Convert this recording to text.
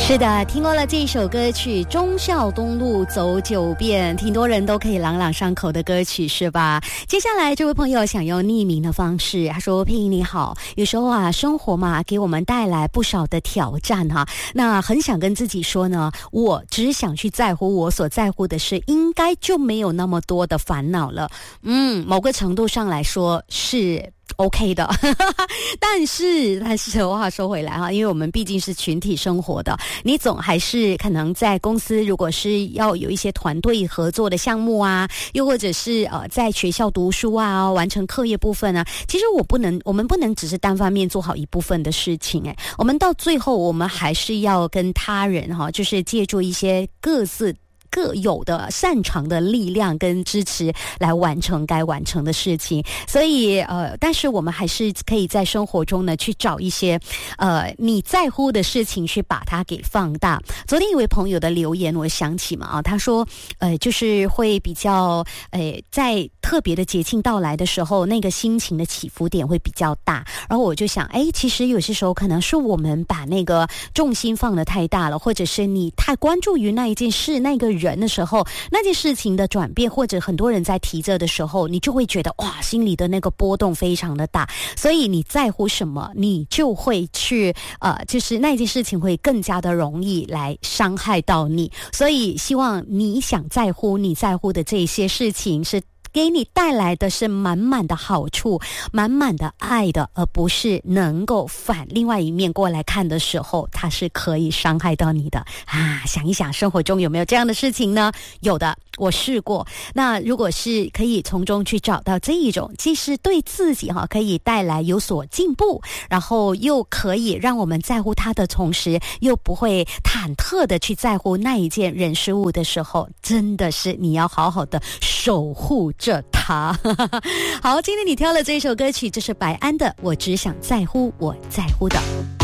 是的，听过了这一首歌曲《忠孝东路走九遍》，挺多人都可以朗朗上口的歌曲是吧？接下来这位朋友想用匿名的方式，他说：佩莹你好，有时候啊生活嘛给我们带来不少的挑战哈，那很想跟自己说呢，我只想去在乎我所在乎的事，应该就没有那么多的烦恼了。某个程度上来说是OK 的但是话说回来哈，因为我们毕竟是群体生活的，你总还是可能在公司如果是要有一些团队合作的项目啊，又或者是在学校读书啊，完成课业部分啊，其实我们不能只是单方面做好一部分的事情我们到最后我们还是要跟他人就是借助一些各有的擅长的力量跟支持来完成该完成的事情，所以但是我们还是可以在生活中呢去找一些你在乎的事情去把它给放大。昨天一位朋友的留言我想起嘛他说就是会比较在特别的节庆到来的时候，那个心情的起伏点会比较大，然后我就想其实有些时候可能是我们把那个重心放得太大了，或者是你太关注于那一件事那个人的时候，那件事情的转变或者很多人在提着的时候，你就会觉得哇，心里的那个波动非常的大，所以你在乎什么你就会去就是那件事情会更加的容易来伤害到你，所以希望你在乎的这些事情是给你带来的是满满的好处，满满的爱的，而不是能够反另外一面过来看的时候，它是可以伤害到你的想一想生活中有没有这样的事情呢？有的，我试过。那如果是可以从中去找到这一种既是对自己可以带来有所进步，然后又可以让我们在乎它的同时又不会忐忑的去在乎那一件人事物的时候，真的是你要好好的守护着它好，今天你挑了这首歌曲，这是白安的《我只想在乎我在乎的》。